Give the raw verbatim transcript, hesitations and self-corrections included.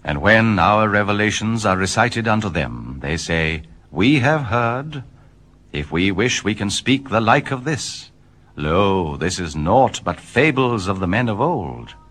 And when our revelations are recited unto them, they say, We have heard. If we wish, we can speak the like of this. Lo, this is naught but fables of the men of old.